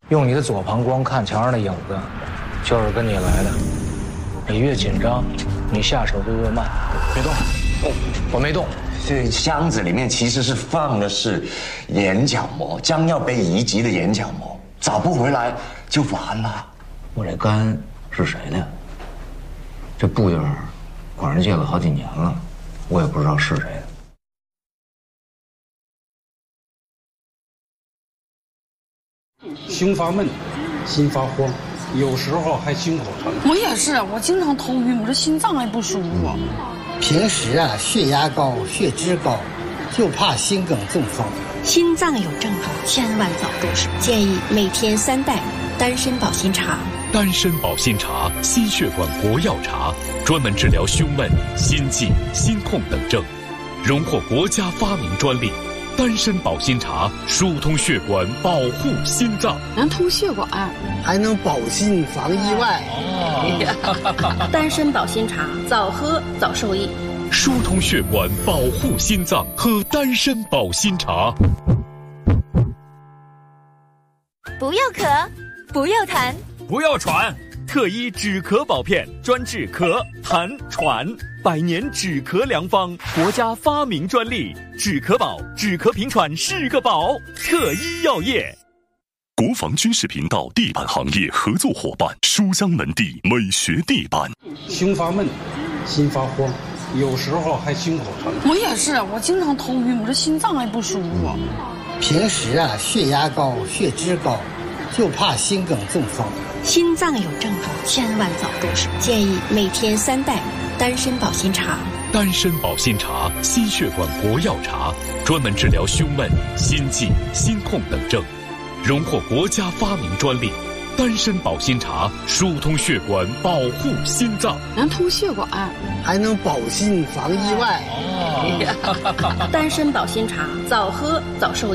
用你的左膀胱看墙上的影子，就是跟你来的。你越紧张，你下手就越慢。别动，我没动。 这箱子里面其实是放的是眼角膜，将要被移植的眼角膜，找不回来就完了。 我这肝是谁的？这布印管人借了好几年了，我也不知道是谁的。 胸发闷，心发慌，有时候还心口疼。 我也是，我经常头晕，我这心脏也不舒服。 平时血压高、血脂高，就怕心梗中风。 心脏有症状，千万早重视。建议每天3袋丹参保心茶。 丹参保心茶，心血管活药茶，专门治疗胸闷、心悸、心痛等症，荣获国家发明专利。丹参保心茶疏通血管，保护心脏， 能通血管， 还能保心防意外。 丹参保心茶，早喝早受益。 疏通血管，保护心脏，喝丹参保心茶。 不要咳，不要痰， 不要喘。特医止咳宝片，专治咳、痰、喘，100年止咳良方，国家发明专利。止咳宝，止咳平喘是个宝。特医药业。 国防军事频道地板行业合作伙伴书香门第美学地板。 胸发闷，心发慌，有时候还心口疼。 我也是，我经常头晕，我这心脏也不舒服。 平时血压高、血脂高，就怕心梗中风。 心脏有症状，千万早重视。建议每天3袋丹参保心茶。 丹参保心茶，心血管活药茶，专门治疗胸闷、心悸、心痛等症，荣获国家发明专利。丹参保心茶疏通血管，保护心脏， 能通血管， 还能保心防意外。 丹参保心茶，早喝早受益。